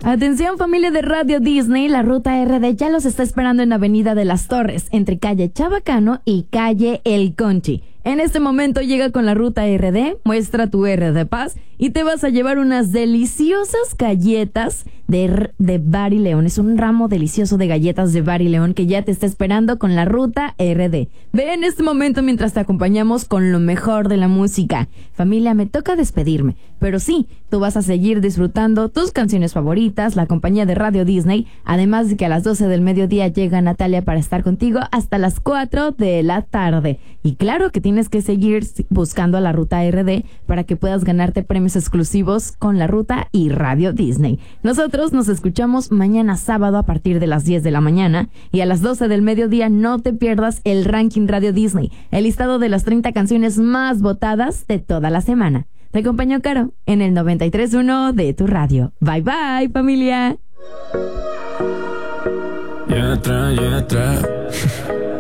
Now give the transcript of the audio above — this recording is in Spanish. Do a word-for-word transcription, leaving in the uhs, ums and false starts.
Atención, familia de Radio Disney, la ruta R D ya los está esperando en Avenida de las Torres, entre calle Chabacano y calle El Conchi. En este momento llega con la ruta R D, muestra tu R de Paz y te vas a llevar unas deliciosas galletas de, de Bar y León. Es un ramo delicioso de galletas de Bar y León que ya te está esperando con la ruta R D. Ve en este momento mientras te acompañamos con lo mejor de la música. Familia, me toca despedirme, pero sí, tú vas a seguir disfrutando tus canciones favoritas, la compañía de Radio Disney, además de que a las doce del mediodía llega Natalia para estar contigo hasta las cuatro de la tarde. Y claro que tienes que seguir buscando a la ruta R D para que puedas ganarte premios exclusivos con la ruta y Radio Disney. Nosotros nos escuchamos mañana sábado a partir de las diez de la mañana y a las doce del mediodía no te pierdas el ranking Radio Disney, el listado de las treinta canciones más votadas de toda la semana. Te acompañó Caro en el noventa y tres punto uno de tu radio. Bye bye, familia. Yeah, tra, yeah, tra.